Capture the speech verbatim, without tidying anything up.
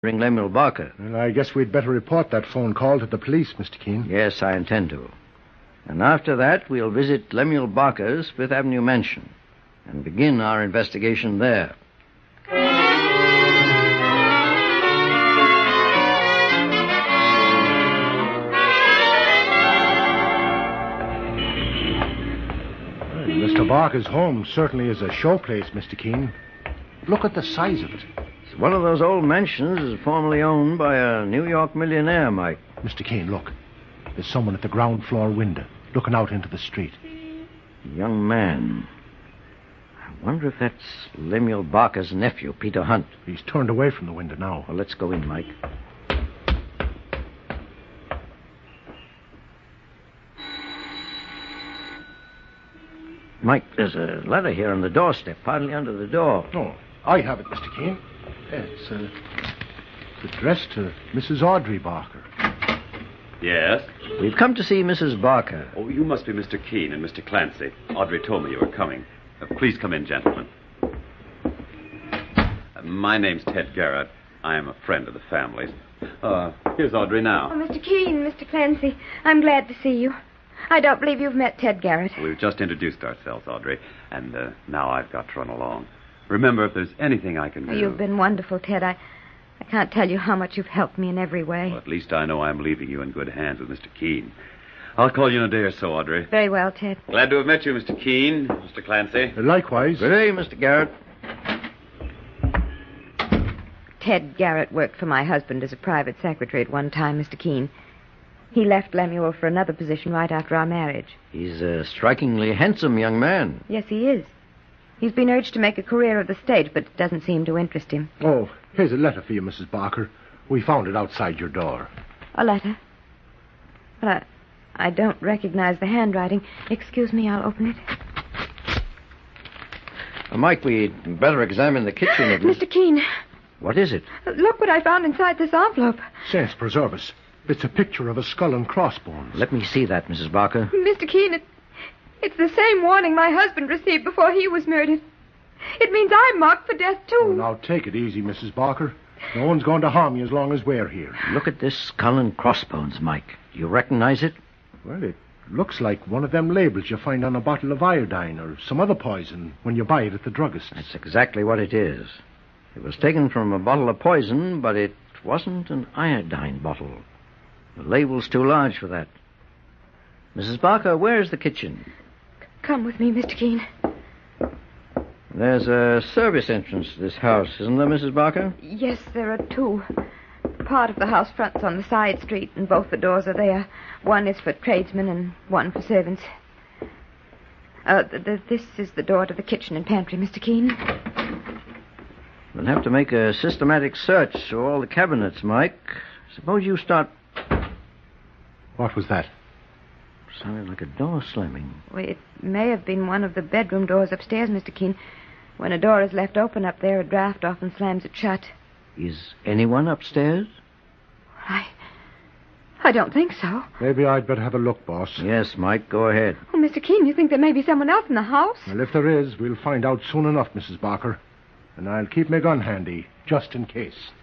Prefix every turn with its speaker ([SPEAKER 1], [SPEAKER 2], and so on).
[SPEAKER 1] Ring Lemuel Barker.
[SPEAKER 2] Well, I guess we'd better report that phone call to the police, Mister Keene.
[SPEAKER 1] Yes, I intend to. And after that, we'll visit Lemuel Barker's Fifth Avenue mansion and begin our investigation there.
[SPEAKER 2] Well, Mister Barker's home certainly is a showplace, Mister Keene. Look at the size of it.
[SPEAKER 1] It's one of those old mansions formerly owned by a New York millionaire, Mike.
[SPEAKER 2] Mister Keene, look. There's someone at the ground floor window, looking out into the street.
[SPEAKER 1] A young man. I wonder if that's Lemuel Barker's nephew, Peter Hunt.
[SPEAKER 2] He's turned away from the window now.
[SPEAKER 1] Well, let's go in, Mike. Mike, there's a letter here on the doorstep, partly under the door.
[SPEAKER 2] Oh, I have it, Mister Keene. It's, uh, it's addressed to Missus Audrey Barker.
[SPEAKER 3] Yes?
[SPEAKER 1] We've come to see Missus Barker.
[SPEAKER 3] Oh, you must be Mister Keene and Mister Clancy. Audrey told me you were coming. Uh, please come in, gentlemen. Uh, my name's Ted Garrett. I am a friend of the family's. Uh, here's Audrey now.
[SPEAKER 4] Oh, Mister Keene, Mister Clancy, I'm glad to see you. I don't believe you've met Ted Garrett.
[SPEAKER 3] We've just introduced ourselves, Audrey, and uh, now I've got to run along. Remember, if there's anything I can do...
[SPEAKER 4] Oh, you've been wonderful, Ted. I, I can't tell you how much you've helped me in every way.
[SPEAKER 3] Well, at least I know I'm leaving you in good hands with Mister Keene. I'll call you in a day or so, Audrey.
[SPEAKER 4] Very well, Ted.
[SPEAKER 3] Glad to have met you, Mister Keene, Mister Clancy.
[SPEAKER 2] Likewise.
[SPEAKER 1] Good day, Mister Garrett.
[SPEAKER 4] Ted Garrett worked for my husband as a private secretary at one time, Mister Keene. He left Lemuel for another position right after our marriage.
[SPEAKER 1] He's a strikingly handsome young man.
[SPEAKER 4] Yes, he is. He's been urged to make a career of the stage, but it doesn't seem to interest him.
[SPEAKER 2] Oh, here's a letter for you, Missus Barker. We found it outside your door.
[SPEAKER 4] A letter? But I, I don't recognize the handwriting. Excuse me, I'll open it.
[SPEAKER 1] Uh, Mike, we'd better examine the kitchen of...
[SPEAKER 4] Mister Keene.
[SPEAKER 1] What is it?
[SPEAKER 4] Look what I found inside this envelope.
[SPEAKER 2] Saints preserve us. It's a picture of a skull and crossbones.
[SPEAKER 1] Let me see that, Missus Barker.
[SPEAKER 4] Mister Keene, it, it's the same warning my husband received before he was murdered. It means I'm marked for death, too.
[SPEAKER 2] Oh, now take it easy, Missus Barker. No one's going to harm you as long as we're here.
[SPEAKER 1] Look at this skull and crossbones, Mike. Do you recognize it?
[SPEAKER 2] Well, it looks like one of them labels you find on a bottle of iodine or some other poison when you buy it at the druggist's.
[SPEAKER 1] That's exactly what it is. It was taken from a bottle of poison, but it wasn't an iodine bottle. The label's too large for that. Missus Barker, where's the kitchen?
[SPEAKER 4] Come with me, Mister Keene.
[SPEAKER 1] There's a service entrance to this house, isn't there, Missus Barker?
[SPEAKER 4] Yes, there are two. Part of the house fronts on the side street, and both the doors are there. One is for tradesmen and one for servants. Uh, th- th- this is the door to the kitchen and pantry, Mister Keene.
[SPEAKER 1] We'll have to make a systematic search through all the cabinets, Mike. Suppose you start...
[SPEAKER 2] What was that?
[SPEAKER 1] Sounded like a door slamming.
[SPEAKER 4] Well, it may have been one of the bedroom doors upstairs, Mister Keene. When a door is left open up there, a draft often slams it shut.
[SPEAKER 1] Is anyone upstairs?
[SPEAKER 4] I... I don't think so.
[SPEAKER 2] Maybe I'd better have a look, boss.
[SPEAKER 1] Yes, Mike, go ahead.
[SPEAKER 4] Oh, Mister Keene, you think there may be someone else in the house?
[SPEAKER 2] Well, if there is, we'll find out soon enough, Missus Barker. And I'll keep my gun handy, just in case.